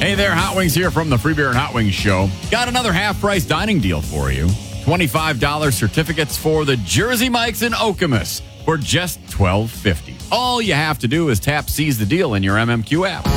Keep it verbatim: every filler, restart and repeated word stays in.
Hey there, Hot Wings here from the Free Beer and Hot Wings Show. Got another half-price dining deal for you. twenty-five dollars certificates for the Jersey Mike's in Okemos for just twelve fifty. All you have to do is tap Seize the Deal in your M M Q app.